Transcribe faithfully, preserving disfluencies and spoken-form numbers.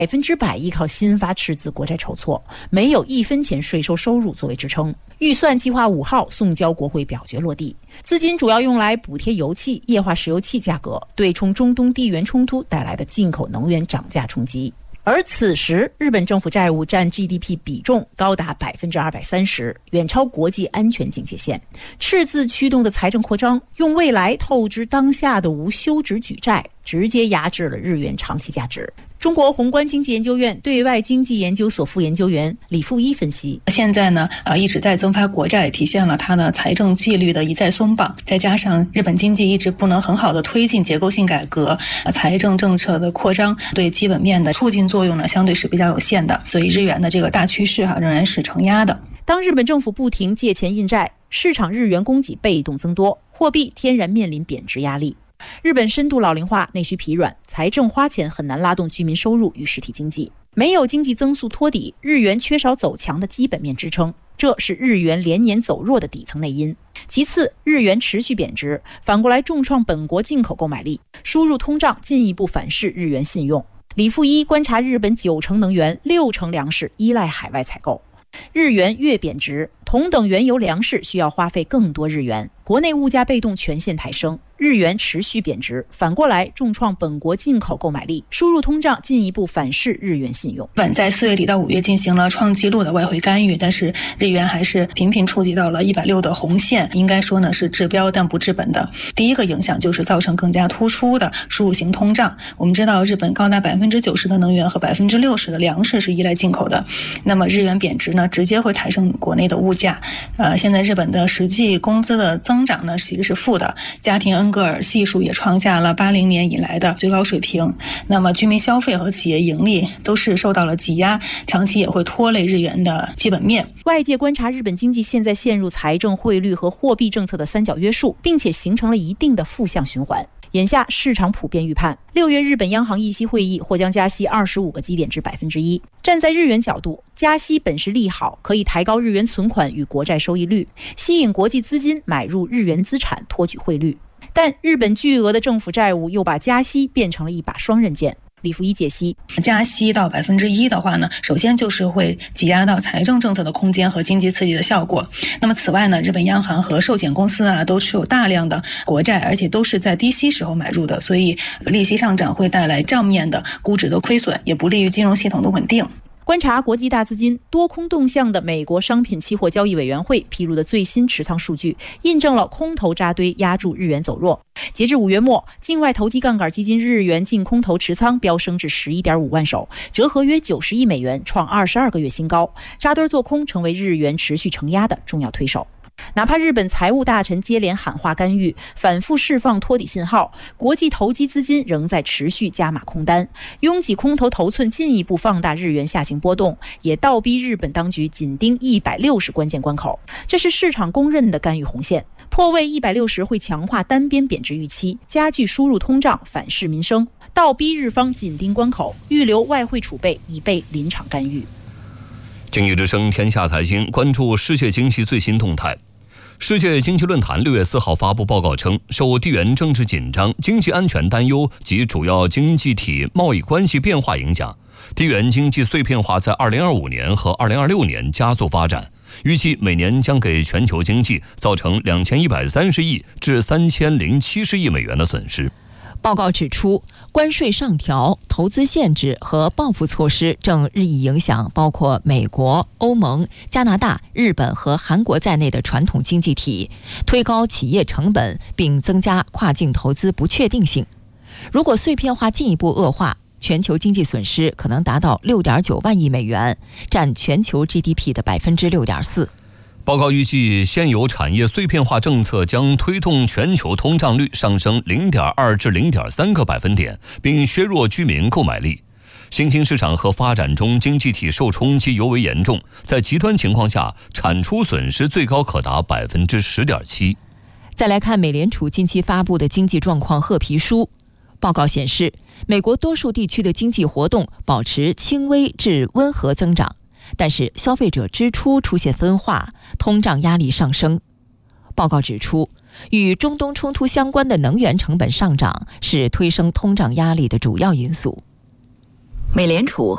百分之百依靠新发赤字国债筹措，没有一分钱税收收入作为支撑。预算计划五号送交国会表决落地，资金主要用来补贴油气、液化石油气价格，对冲中东地缘冲突带来的进口能源涨价冲击。而此时，日本政府债务占 G D P 比重高达百分之二百三十，远超国际安全警戒线。赤字驱动的财政扩张，用未来透支当下的无休止举债，直接压制了日元长期价值。中国宏观经济研究院对外经济研究所副研究员李富一分析， 现在呢，呃，一直在增发国债，体现了它的财政纪律的一再松绑，再加上日本经济一直不能很好的推进结构性改革，呃、财政政策的扩张对基本面的促进作用呢，相对是比较有限的，所以日元的这个大趋势哈、啊、仍然是承压的。 当日本政府不停借钱印债，市场日元供给被动增多，货币天然面临贬值压力。日本深度老龄化，内需疲软，财政花钱很难拉动居民收入与实体经济，没有经济增速托底，日元缺少走强的基本面支撑，这是日元连年走弱的底层内因。其次，日元持续贬值，反过来重创本国进口购买力，输入通胀进一步反噬日元信用。李富一观察日本九成能源、六成粮食依赖海外采购，日元越贬值，同等原油粮食需要花费更多日元，国内物价被动全线抬升，日元持续贬值，反过来重创本国进口购买力，输入通胀进一步反噬日元信用。 本在四月底到五月进行了创纪录的外汇干预，但是日元还是频频触及到了一百六的红线，应该说呢是治标但不治本的。第一个影响就是造成更加突出的输入型通胀。我们知道日本高达百分之九十的能源和百分之六十的粮食是依赖进口的，那么日元贬值呢，直接会抬升国内的物价。呃，现在日本的实际工资的增长呢其实是负的，家庭恩格尔系数也创下了八零年以来的最高水平。那么居民消费和企业盈利都是受到了挤压，长期也会拖累日元的基本面。 外界观察日本经济现在陷入财政、汇率和货币政策的三角约束，并且形成了一定的负向循环。眼下市场普遍预判，六月日本央行议息会议或将加息二十五个基点至百分之一。站在日元角度，加息本是利好，可以抬高日元存款与国债收益率，吸引国际资金买入日元资产，托举汇率。但日本巨额的政府债务又把加息变成了一把双刃剑。李富一解析， 加息到百分之一的话呢，首先就是会挤压到财政政策的空间和经济刺激的效果。那么此外呢，日本央行和寿险公司啊都持有大量的国债，而且都是在低息时候买入的，所以利息上涨会带来账面的估值的亏损，也不利于金融系统的稳定。 观察国际大资金多空动向的美国商品期货交易委员会披露的最新持仓数据，印证了空头扎堆压住日元走弱。截至五月末，境外投机杠杆基金日元净空头持仓飙升至 十一点五万手，折合约九十亿美元，创二十二个月新高，扎堆做空成为日元持续承压的重要推手。哪怕日本财务大臣接连喊话干预，反复释放托底信号，国际投机资金仍在持续加码空单，拥挤空头头寸进一步放大日元下行波动，也倒逼日本当局紧盯一百六十关键关口，这是市场公认的干预红线。破位一百六十会强化单边贬值预期，加剧输入通胀，反噬民生，倒逼日方紧盯关口，预留外汇储备以备临场干预。 经济之声天下财经关注世界经济最新动态。世界经济论坛六月四号发布报告称，受地缘政治紧张、经济安全担忧及主要经济体贸易关系变化影响，地缘经济碎片化在二零二五年和二零二六年加速发展，预计每年将给全球经济造成两千一百三十亿至三千零七十亿美元的损失。 报告指出，关税上调、投资限制和报复措施正日益影响包括美国、欧盟、加拿大、日本和韩国在内的传统经济体，推高企业成本并增加跨境投资不确定性。如果碎片化进一步恶化，全球经济损失可能达到 六点九万亿美元，占全球 G D P 的 百分之六点四。 报告预计，现有产业碎片化政策将推动全球通胀率上升 零点二 至 零点三 个百分点，并削弱居民购买力。新兴市场和发展中经济体受冲击尤为严重，在极端情况下，产出损失最高可达 百分之十点七。 再来看美联储近期发布的经济状况褐皮书，报告显示，美国多数地区的经济活动保持轻微至温和增长，但是消费者支出出现分化，通胀压力上升。报告指出，与中东冲突相关的能源成本上涨是推升通胀压力的主要因素。 美联储